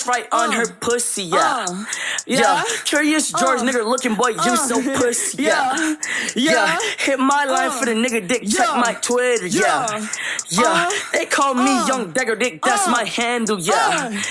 Ghost right on her pussy, yeah. Curious George, nigga looking boy, you so pussy, yeah. Hit my line for the nigga dick, check my Twitter, yeah. They call me Young Dagger Dick, that's my handle, yeah.